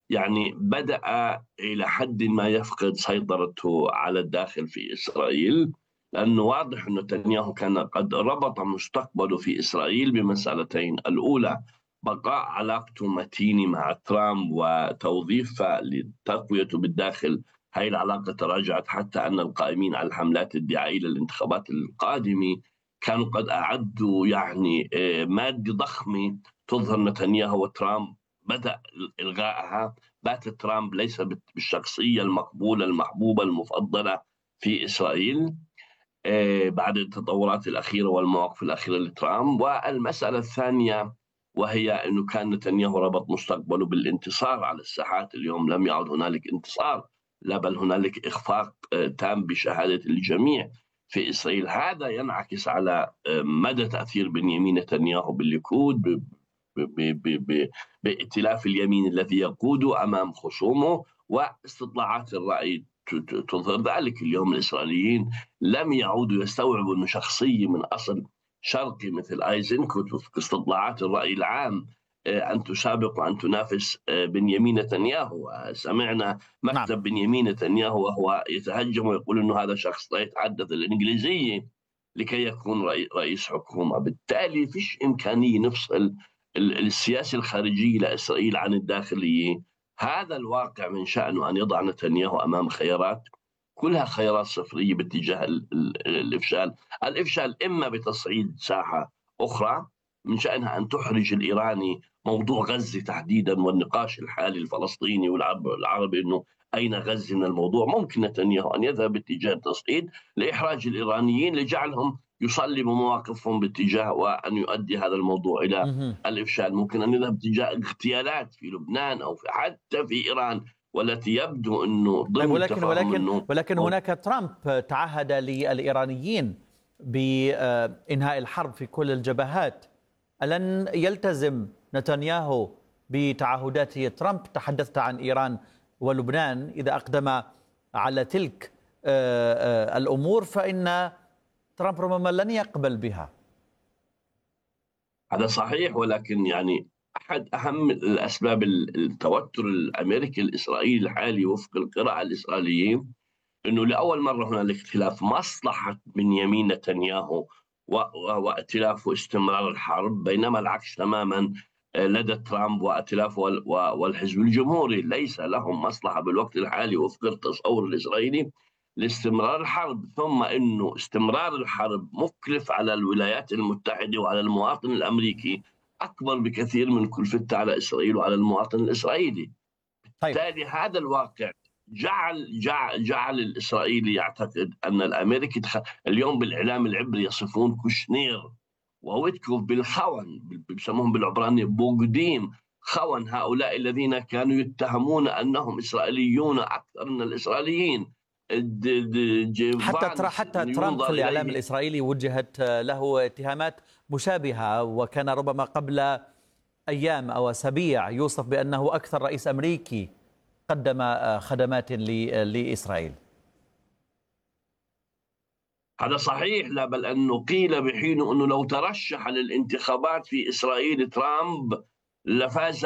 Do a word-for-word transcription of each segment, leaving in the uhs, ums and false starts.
يعني بدأ إلى حد ما يفقد سيطرته على الداخل في إسرائيل، لأنه واضح أن نتنياهو كان قد ربط مستقبله في إسرائيل بمسألتين: الأولى بقاء علاقته متينة مع ترامب وتوظيفها لتقويته بالداخل. هذه العلاقة تراجعت حتى أن القائمين على الحملات الدعائية للانتخابات القادمة كانوا قد أعدوا يعني آه، مادة ضخمة تظهر نتنياهو وترامب بدأ إلغائها. بات ترامب ليس بالشخصية المقبولة المحبوبة المفضلة في إسرائيل آه، بعد التطورات الأخيرة والمواقف الأخيرة لترامب. والمسألة الثانية وهي أنه كان نتنياهو ربط مستقبله بالانتصار على الساحات. اليوم لم يعد هنالك انتصار، لا بل هنالك إخفاق آه، تام بشهادة الجميع في إسرائيل. هذا ينعكس على آه، مدى تأثير بنيامين نتنياهو بالليكود، ب- ب- ب- ب- بائتلاف اليمين الذي يقوده أمام خصومه. واستطلاعات الرأي ت- ت- تظهر ذلك. اليوم الإسرائيليين لم يعودوا يستوعبوا أن شخصية من أصل شرقي مثل أيزنكوت في استطلاعات الرأي العام آه، أن تسابق وأن تنافس آه، بنيامين نتنياهو. آه، سمعنا نعم. مكتب بنيامين نتنياهو وهو يتهجم ويقول أنه هذا شخص لا يتحدث الإنجليزية لكي يكون رئيس حكومة. بالتالي فيش إمكانية نفصل السياسة الخارجية لإسرائيل عن الداخلية. هذا الواقع من شأنه أن يضع نتنياهو أمام خيارات كلها خيارات صفرية باتجاه الإفشال. الإفشال إما بتصعيد ساحة أخرى من شأنها أن تحرج الإيراني موضوع غزة تحديدا، والنقاش الحالي الفلسطيني والعربي أنه أين غزة من الموضوع. ممكن نتنياهو أن يذهب باتجاه التصعيد لإحراج الإيرانيين لجعلهم يصلبوا مواقفهم باتجاه وأن يؤدي هذا الموضوع إلى الإفشال. ممكن أن يذهب تجاه اغتيالات في لبنان أو في حتى في إيران، والتي يبدو أنه طيب، ضمن ولكن التفاهم ولكن أنه ولكن هناك ترامب تعهد للإيرانيين بإنهاء الحرب في كل الجبهات. ألن يلتزم نتنياهو بتعهدات ترامب؟ تحدثت عن إيران ولبنان، إذا أقدم على تلك آه، آه، الأمور فإن ترامب ربما لن يقبل بها. هذا صحيح، ولكن يعني أحد أهم الأسباب التوتر الأمريكي الإسرائيلي الحالي وفق القراءة الإسرائيلية أنه لأول مرة هنالك اختلاف مصلحة بنيامين نتنياهو وائتلاف استمرار الحرب، بينما العكس تماما لدى ترامب وائتلافه والحزب الجمهوري ليس لهم مصلحة بالوقت الحالي وفق التصور الإسرائيلي لاستمرار الحرب. ثم أنه استمرار الحرب مكلف على الولايات المتحدة وعلى المواطن الأمريكي أكبر بكثير من كلفته على إسرائيل وعلى المواطن الإسرائيلي. طيب. بالتالي هذا الواقع جعل جعل, جعل الإسرائيلي يعتقد أن الأمريكي تخ... اليوم بالإعلام العبري يصفون كوشنير وويتكوف بالخون، بيسموهم بالعبرانية بوغديم، خون هؤلاء الذين كانوا يتهمون أنهم إسرائيليون أكثر من الإسرائيليين. حتى ترى جيفانس حتى ترامب في ينظر الإعلام إليه. الإسرائيلي وجهت له اتهامات مشابهة، وكان ربما قبل أيام أو أسابيع يوصف بأنه أكثر رئيس أمريكي قدم خدمات لإسرائيل. هذا صحيح، لا بل أنه قيل بحين أنه لو ترشح للانتخابات في إسرائيل ترامب لفاز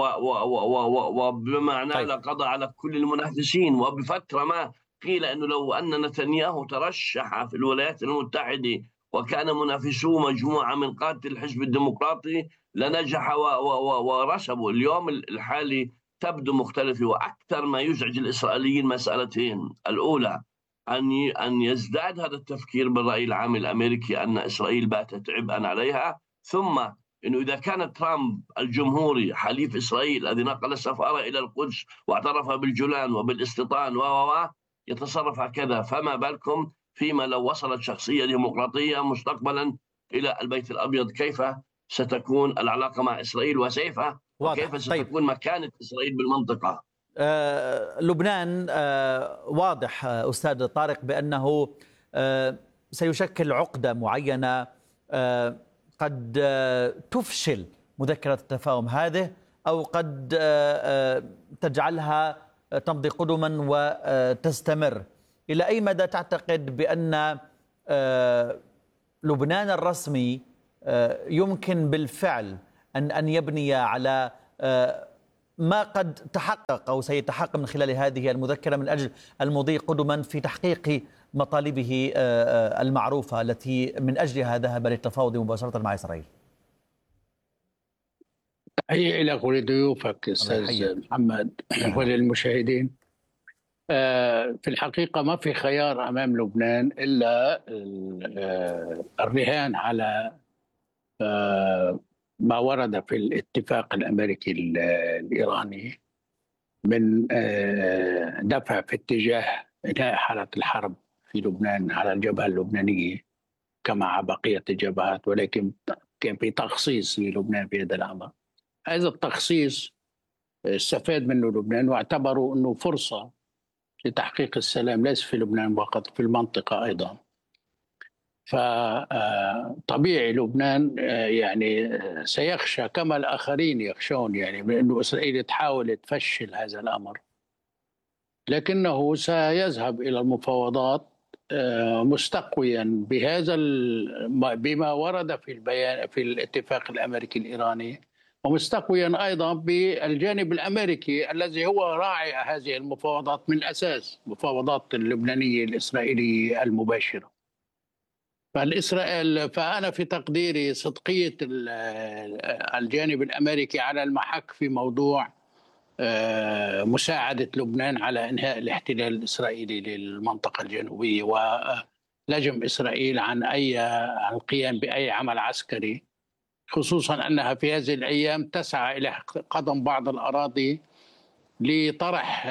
وبمعنى طيب. لقضى على كل المنافسين. وبفترة ما قيل أنه لو أن نتنياهو ترشح في الولايات المتحدة وكان منافسوه مجموعة من قادة الحزب الديمقراطي لنجح ورسبوا. اليوم الحالي تبدو مختلفة، وأكثر ما يزعج الإسرائيليين مسألتين: الأولى أن أن يزداد هذا التفكير بالرأي العام الأمريكي أن إسرائيل باتت عبئا عليها، ثم أنه إذا كان ترامب الجمهوري حليف إسرائيل الذي نقل السفارة إلى القدس واعترف بالجولان وبالاستيطان و يتصرف هكذا، فما بالكم فيما لو وصلت شخصية ديمقراطية مستقبلا إلى البيت الأبيض؟ كيف ستكون العلاقة مع إسرائيل وسيفها، واضح. وكيف طيب. ستكون مكانة إسرائيل بالمنطقة؟ آه لبنان آه واضح آه أستاذ طارق بأنه آه سيشكل عقدة معينة آه قد آه تفشل مذكرة التفاهم هذه، أو قد آه آه تجعلها تمضي قدما وتستمر. إلى أي مدى تعتقد بأن آه لبنان الرسمي آه يمكن بالفعل أن أن يبني على آه ما قد تحقق أو سيتحقق من خلال هذه المذكرة من أجل المضي قدما في تحقيق مطالبه المعروفة التي من أجلها ذهب للتفاوض مباشرة مع إسرائيل؟ تحية إلى كل ضيوفك أستاذ محمد وللمشاهدين. في الحقيقة ما في خيار أمام لبنان إلا الرهان على ما ورد في الاتفاق الأمريكي الإيراني من دفع في اتجاه إنهاء حالة الحرب في لبنان على الجبهة اللبنانية كما بقية الجبهات، ولكن كان في تخصيص للبنان في هذا الأمر. هذا التخصيص استفاد منه لبنان واعتبروا أنه فرصة لتحقيق السلام ليس في لبنان فقط، في المنطقة أيضا. فطبيعي لبنان يعني سيخشى كما الآخرين يخشون يعني من أنه إسرائيل تحاول تفشل هذا الأمر، لكنه سيذهب إلى المفاوضات مستقويا بهذا بما ورد في البيان في الاتفاق الأمريكي الإيراني، ومستقويا أيضا بالجانب الأمريكي الذي هو راعي هذه المفاوضات من الأساس، مفاوضات اللبنانية الإسرائيلية المباشرة. فالإسرائيل فأنا في تقديري صدقية الجانب الأمريكي على المحك في موضوع مساعدة لبنان على إنهاء الاحتلال الإسرائيلي للمنطقة الجنوبية ولجم إسرائيل عن أي عن القيام بأي عمل عسكري، خصوصا أنها في هذه الأيام تسعى إلى قدم بعض الأراضي لطرح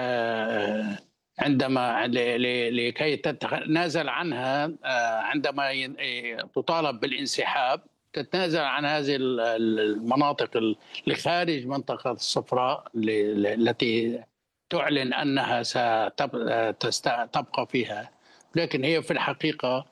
عندما لكي تتنازل عنها عندما تطالب بالانسحاب، تتنازل عن هذه المناطق اللي خارج منطقة الصفراء التي تعلن أنها ستبقى فيها، لكن هي في الحقيقة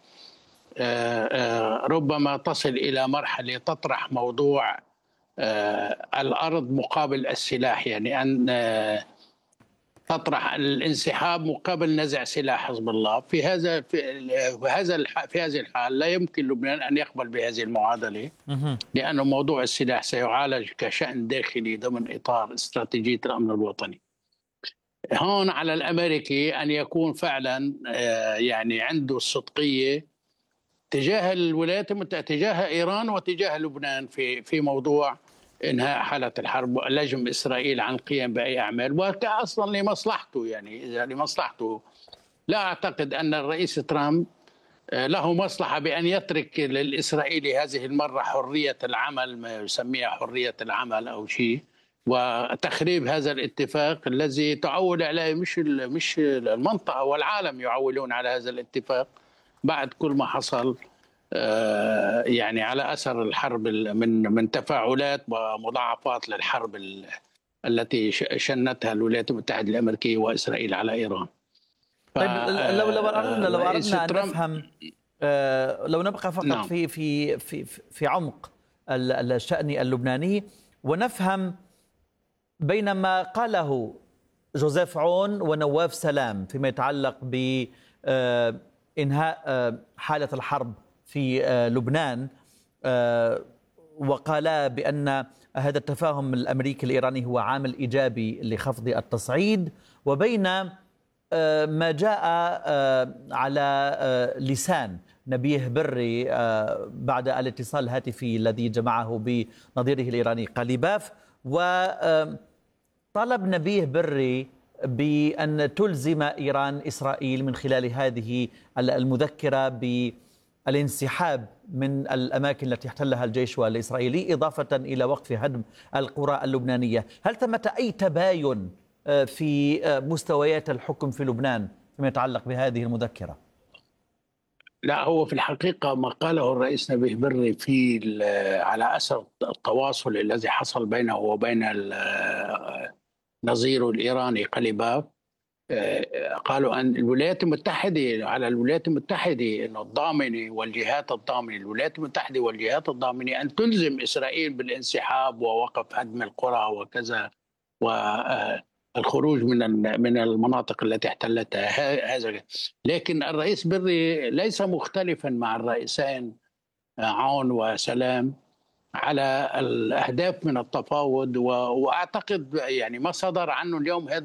ربما تصل إلى مرحلة تطرح موضوع الأرض مقابل السلاح، يعني أن تطرح الانسحاب مقابل نزع سلاح حزب الله. في هذا في هذا في هذه الحال لا يمكن لبنان أن يقبل بهذه المعادلة، لأن موضوع السلاح سيعالج كشأن داخلي ضمن إطار استراتيجية الأمن الوطني. هون على الأمريكي أن يكون فعلا يعني عنده الصدقية تجاه الولايات المتحدة، تجاه إيران وتجاه لبنان في في موضوع إنهاء حالة الحرب ولجم إسرائيل عن القيام بأي أعمال، وأصلا لمصلحته. يعني إذا لمصلحته، لا أعتقد أن الرئيس ترامب له مصلحة بأن يترك للإسرائيلي هذه المرة حرية العمل، ما يسميها حرية العمل أو شيء، وتخريب هذا الاتفاق الذي تعول عليه مش مش المنطقة والعالم يعولون على هذا الاتفاق بعد كل ما حصل يعني على أثر الحرب من من تفاعلات ومضاعفات للحرب التي شنتها الولايات المتحدة الأمريكية وإسرائيل على إيران. طيب لو لو أردنا لو أردنا أن نفهم، لو نبقى فقط نعم. في في في في عمق الشأن اللبناني ونفهم بين ما قاله جوزيف عون ونواف سلام فيما يتعلق بإنهاء حالة الحرب في لبنان، وقالا بأن هذا التفاهم الأمريكي الإيراني هو عامل إيجابي لخفض التصعيد، وبين ما جاء على لسان نبيه بري بعد الاتصال الهاتفي الذي جمعه بنظيره الإيراني قليباف، وطلب نبيه بري بأن تلزم إيران إسرائيل من خلال هذه المذكرة بالانسحاب من الأماكن التي احتلها الجيش الإسرائيلي، إضافة إلى وقف هدم القرى اللبنانية. هل ثمة أي تباين في مستويات الحكم في لبنان فيما يتعلق بهذه المذكرة؟ لا، هو في الحقيقة ما قاله الرئيس نبيه بري في على أثر التواصل الذي حصل بينه وبين نظيره الإيراني قليباف، قالوا أن الولايات المتحدة على الولايات المتحدة أن الضامنة والجهات الضامنة الولايات المتحدة والجهات الضامنة أن تلزم إسرائيل بالانسحاب ووقف هدم القرى وكذا والخروج من من المناطق التي احتلتها. هذا لكن الرئيس بري ليس مختلفا مع الرئيسين عون وسلام على الأهداف من التفاوض، وأعتقد يعني ما صدر عنه اليوم